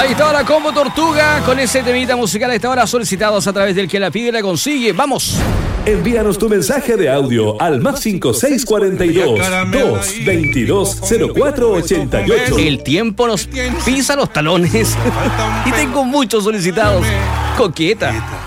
Ahí está la Combo Tortuga con ese temita musical a esta hora, solicitados a través del que la pide y la consigue. ¡Vamos! Envíanos tu mensaje de audio al más 5642-222-0488. El tiempo nos pisa los talones y tengo muchos solicitados. Coqueta.